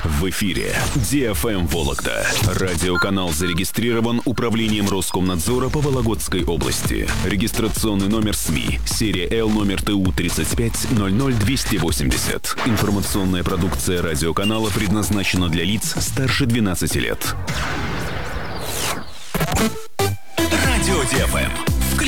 В эфире DFM Вологда. Радиоканал зарегистрирован Управлением Роскомнадзора по Вологодской области. Регистрационный номер СМИ. Серия Л номер ТУ 3500280. Информационная продукция радиоканала предназначена для лиц старше 12 лет. Радио DFM.